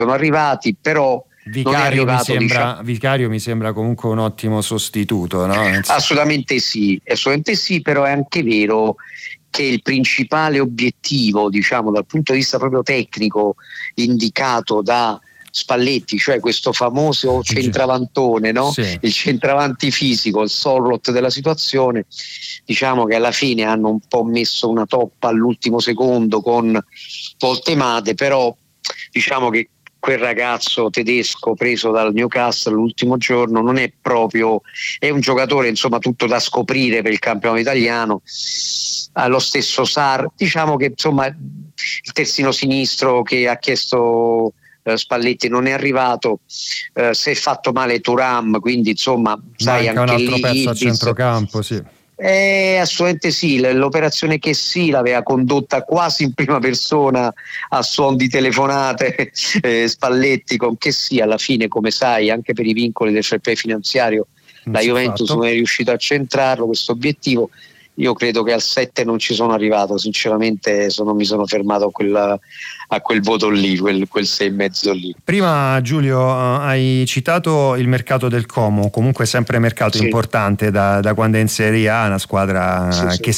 sono arrivati, però non è arrivato, Vicario mi sembra comunque un ottimo sostituto, no? Assolutamente sì, però è anche vero che il principale obiettivo, diciamo dal punto di vista proprio tecnico, indicato da Spalletti, cioè questo famoso centravantone, no? Sì. Il centravanti fisico, il Sorlot della situazione, diciamo che alla fine hanno un po' messo una toppa all'ultimo secondo con Voltemade, però diciamo che quel ragazzo tedesco preso dal Newcastle l'ultimo giorno non è proprio, è un giocatore insomma tutto da scoprire per il campionato italiano. Lo stesso Sarr, diciamo che insomma il terzino sinistro che ha chiesto Spalletti non è arrivato, si è fatto male Thuram, quindi insomma sai, manca anche un altro lì pezzo a centrocampo, sì. Assolutamente sì, l'operazione che sì l'aveva condotta quasi in prima persona a suon di telefonate Spalletti con che sì, alla fine come sai anche per i vincoli del fair play finanziario la Juventus non è riuscita a centrarlo questo obiettivo. Io credo che al 7 non ci sono arrivato, sinceramente non mi sono fermato a quel voto lì, quel 6,5 lì. Prima Giulio hai citato il mercato del Como, comunque sempre mercato importante da quando è in Serie A, una squadra che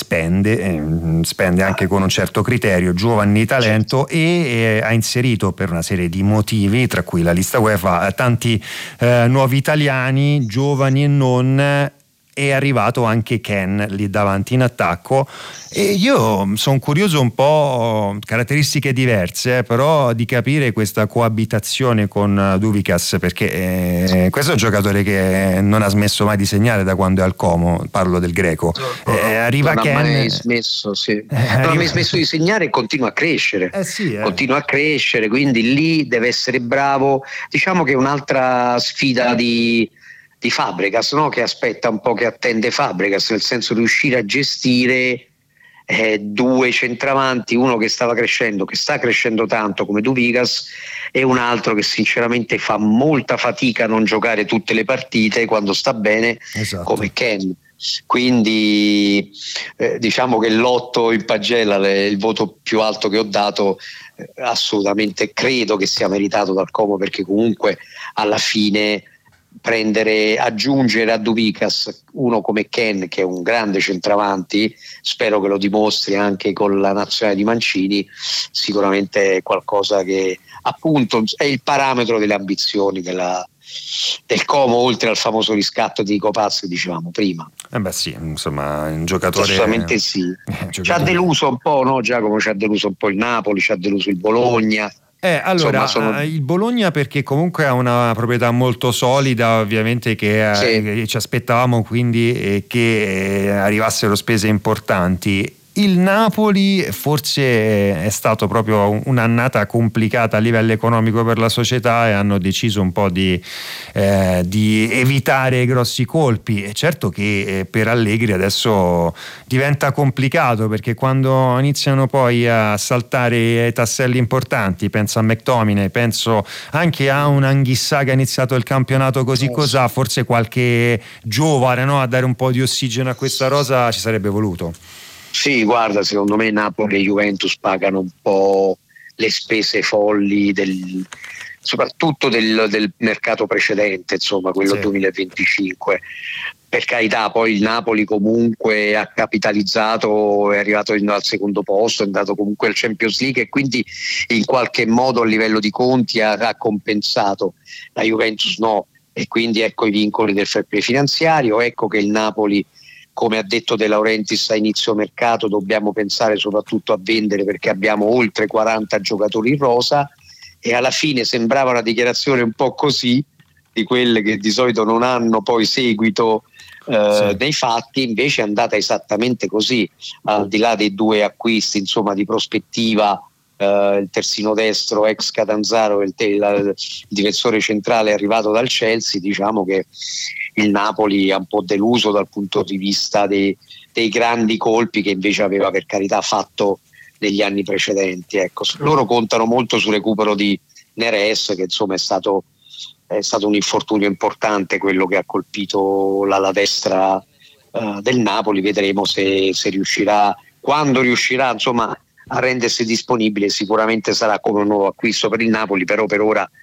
spende anche con un certo criterio, giovani talento, e ha inserito per una serie di motivi, tra cui la lista UEFA, tanti nuovi italiani, giovani e non. È arrivato anche Ken lì davanti in attacco e io sono curioso, un po' caratteristiche diverse, però di capire questa coabitazione con Douvikas, perché questo è un giocatore che non ha smesso mai di segnare da quando è al Como, parlo del greco. Arriva non Ken, ha mai smesso, non ha mai smesso di segnare e continua a crescere. Continua a crescere, quindi lì deve essere bravo. Diciamo che è un'altra sfida di Fabregas, no? Che aspetta un po', che attende Fabregas, nel senso di riuscire a gestire due centravanti, uno che stava crescendo, che sta crescendo tanto come Douvikas, e un altro che sinceramente fa molta fatica a non giocare tutte le partite quando sta bene, come Ken. Quindi diciamo che l'8 in pagella, il voto più alto che ho dato, assolutamente credo che sia meritato dal Como, perché comunque alla fine aggiungere a Douvikas uno come Ken, che è un grande centravanti, spero che lo dimostri anche con la nazionale di Mancini, sicuramente è qualcosa che appunto è il parametro delle ambizioni del Como, oltre al famoso riscatto di Copaz che dicevamo prima. Sì, insomma, un giocatore. Assolutamente sì. Ci ha deluso un po', no? Giacomo, ci ha deluso un po' il Napoli, ci ha deluso il Bologna. Allora, il Bologna perché comunque ha una proprietà molto solida, ovviamente, che ci aspettavamo quindi che arrivassero spese importanti. Il Napoli forse è stato proprio un'annata complicata a livello economico per la società e hanno deciso un po' di evitare grossi colpi. È certo che per Allegri adesso diventa complicato, perché quando iniziano poi a saltare i tasselli importanti, penso a McTominay, penso anche a un Anghissà che ha iniziato il campionato così cosà, forse qualche giovane, no, a dare un po' di ossigeno a questa rosa ci sarebbe voluto. Sì, guarda, secondo me Napoli e Juventus pagano un po' le spese folli soprattutto del mercato precedente, insomma quello 2025. Per carità, poi il Napoli comunque ha capitalizzato, è arrivato al secondo posto, è andato comunque al Champions League e quindi in qualche modo a livello di conti ha compensato. La Juventus no, e quindi ecco i vincoli del fair play finanziario, ecco che il Napoli, come ha detto De Laurentiis a inizio mercato, dobbiamo pensare soprattutto a vendere perché abbiamo oltre 40 giocatori in rosa, e alla fine sembrava una dichiarazione un po' così, di quelle che di solito non hanno poi seguito nei fatti, invece è andata esattamente così, al di là dei due acquisti insomma di prospettiva, il terzino destro ex Catanzaro e il difensore centrale arrivato dal Chelsea. Diciamo che il Napoli ha un po' deluso dal punto di vista dei grandi colpi che invece aveva per carità fatto negli anni precedenti. Ecco, loro contano molto sul recupero di Neres, che insomma è stato un infortunio importante quello che ha colpito l'ala destra del Napoli. Vedremo se riuscirà, quando riuscirà insomma a rendersi disponibile, sicuramente sarà come un nuovo acquisto per il Napoli, però per ora